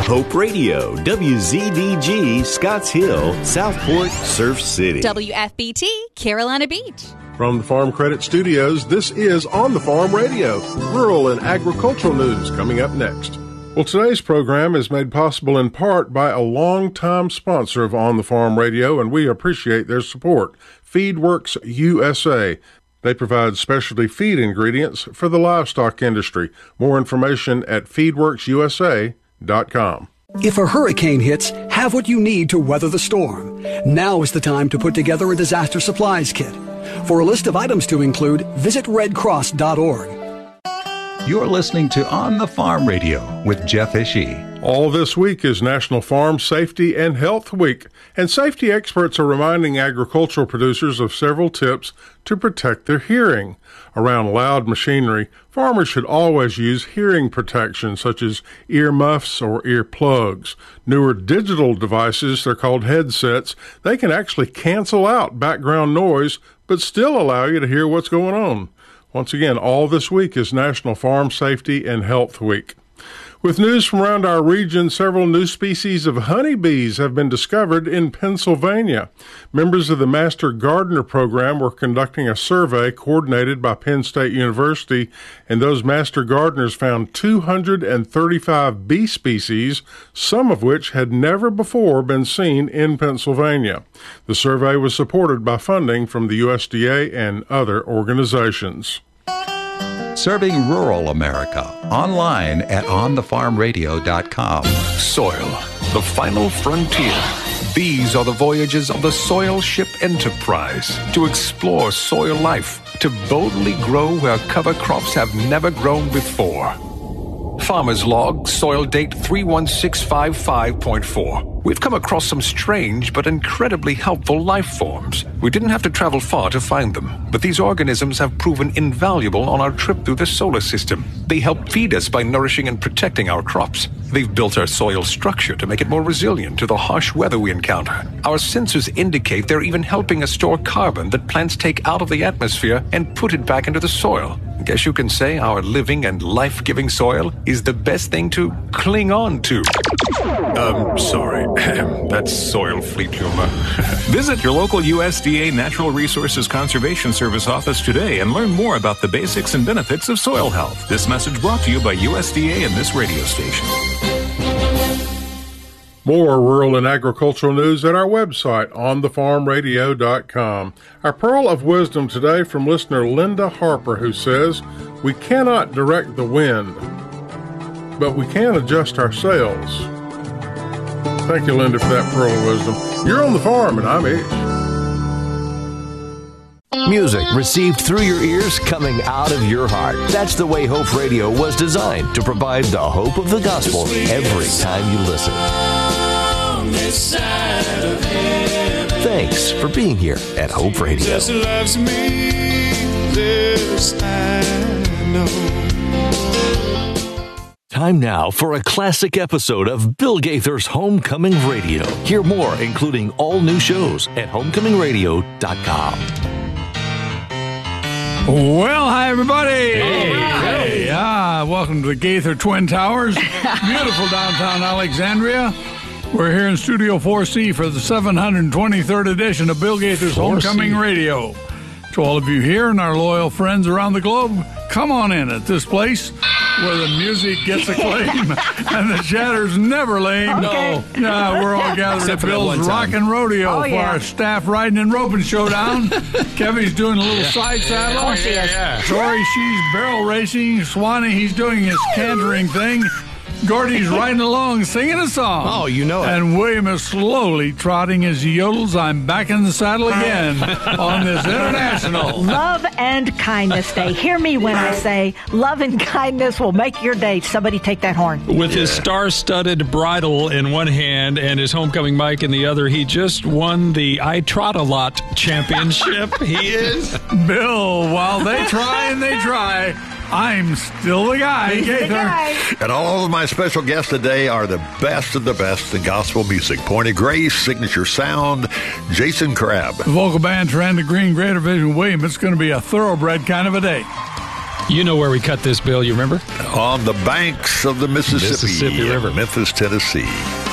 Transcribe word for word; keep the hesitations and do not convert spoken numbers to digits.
Hope Radio, W Z D G, Scotts Hill, Southport, Surf City. W F B T, Carolina Beach. From the Farm Credit Studios, this is On the Farm Radio, rural and agricultural news coming up next. Well, today's program is made possible in part by a longtime sponsor of On the Farm Radio, and we appreciate their support, FeedWorks U S A. They provide specialty feed ingredients for the livestock industry. More information at feedworks u s a dot com. If a hurricane hits, have what you need to weather the storm. Now is the time to put together a disaster supplies kit. For a list of items to include, visit red cross dot org. You're listening to On the Farm Radio with Jeff Ishii. All this week is National Farm Safety and Health Week, and safety experts are reminding agricultural producers of several tips to protect their hearing. Around loud machinery, farmers should always use hearing protection, such as ear muffs or ear plugs. Newer digital devices, they're called headsets, they can actually cancel out background noise, but still allow you to hear what's going on. Once again, all this week is National Farm Safety and Health Week. With news from around our region, several new species of honeybees have been discovered in Pennsylvania. Members of the Master Gardener program were conducting a survey coordinated by Penn State University, and those Master Gardeners found two hundred thirty-five bee species, some of which had never before been seen in Pennsylvania. The survey was supported by funding from the U S D A and other organizations. Serving rural America, online at on the farm radio dot com. Soil, the final frontier. These are the voyages of the Soil Ship Enterprise, to explore soil life, to boldly grow where cover crops have never grown before. Farmer's Log, soil date three one six five five point four. We've come across some strange but incredibly helpful life forms. We didn't have to travel far to find them, but these organisms have proven invaluable on our trip through the solar system. They help feed us by nourishing and protecting our crops. They've built our soil structure to make it more resilient to the harsh weather we encounter. Our sensors indicate they're even helping us store carbon that plants take out of the atmosphere and put it back into the soil. Guess you can say our living and life-giving soil is the best thing to cling on to. Um, sorry. That's soil fleet humor. Visit your local U S D A Natural Resources Conservation Service office today and learn more about the basics and benefits of soil health. This message brought to you by U S D A and this radio station. More rural and agricultural news at our website, on the farm radio dot com. Our pearl of wisdom today from listener Linda Harper, who says, "We cannot direct the wind, but we can adjust our sails." Thank you, Linda, for that pearl of wisdom. You're on the farm, and I'm Ish. Music received through your ears, coming out of your heart. That's the way Hope Radio was designed, to provide the hope of the gospel every time you listen. Thanks for being here at Hope Radio. Jesus loves me, this I know. Time now for a classic episode of Bill Gaither's Homecoming Radio. Hear more, including all new shows, at homecoming radio dot com. Well, hi, everybody. Hey, hey. Ah, welcome to the Gaither Twin Towers. Beautiful downtown Alexandria. We're here in Studio four C for the seven hundred twenty-third edition of Bill Gaither's Homecoming Radio. To all of you here and our loyal friends around the globe, come on in at this place where the music gets acclaim and the chatter's never lame. Okay. No. Yeah, we're all gathered at Bill's Rockin' Rodeo Oh, for yeah. our staff riding and roping showdown. Kevin's doing a little Yeah. side saddle. Of course he is. Yeah. Tori, she's barrel racing. Swanee, he's doing his cantering thing. Gordy's riding along singing a song. Oh, you know it. And William is slowly trotting as he yodels, "I'm back in the saddle again" on this international Love and Kindness Day. Hear me when I say love and kindness will make your day. Somebody take that horn. With his star-studded bridle in one hand and his homecoming mic in the other, he just won the I Trot a Lot championship. He is. Bill, while they try and they try, I'm still the guy. He's the guy. And all of my special guests today are the best of the best in gospel music. Point of Grace, Signature Sound, Jason Crabb. The vocal band, Taranda Green, Greater Vision William. It's going to be a thoroughbred kind of a day. You know where we cut this, Bill, you remember? On the banks of the Mississippi, Mississippi River. in Memphis, Tennessee.